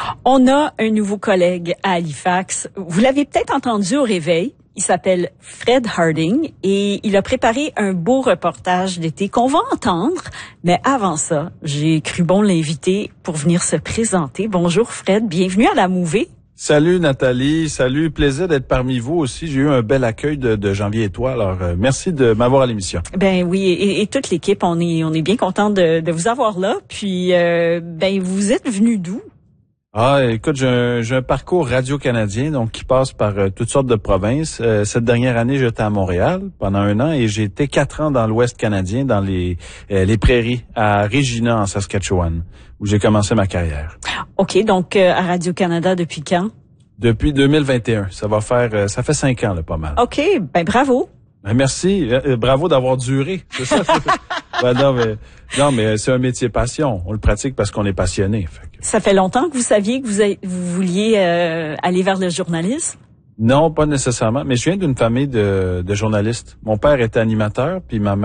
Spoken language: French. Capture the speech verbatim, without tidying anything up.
On a un nouveau collègue à Halifax. Vous l'avez peut-être entendu au réveil. Il s'appelle Fred Harding et il a préparé un beau reportage d'été qu'on va entendre. Mais avant ça, j'ai cru bon l'inviter pour venir se présenter. Bonjour Fred, bienvenue à la Mouvée. Salut Nathalie, salut, plaisir d'être parmi vous aussi. J'ai eu un bel accueil de, de Janvier et toi, alors euh, merci de m'avoir à l'émission. Ben oui, et, et toute l'équipe, on est on est bien content de, de vous avoir là. Puis euh, ben vous êtes venu d'où? Ah, écoute, j'ai un, j'ai un parcours radio-canadien, donc qui passe par euh, toutes sortes de provinces. Euh, cette dernière année, j'étais à Montréal pendant un an et j'ai été quatre ans dans l'Ouest canadien, dans les euh, les prairies, à Regina, en Saskatchewan, où j'ai commencé ma carrière. OK, donc euh, à Radio-Canada depuis quand? Depuis deux mille vingt et un. Ça va faire, euh, ça fait cinq ans, là, pas mal. OK, ben bravo. Ben, merci, euh, bravo d'avoir duré, c'est ça. ben, non, mais, non, mais c'est un métier passion. On le pratique parce qu'on est passionné. Fait que... Ça fait longtemps que vous saviez que vous, avez, vous vouliez euh, aller vers le journalisme? Non, pas nécessairement, mais je viens d'une famille de, de journalistes. Mon père était animateur, puis ma mère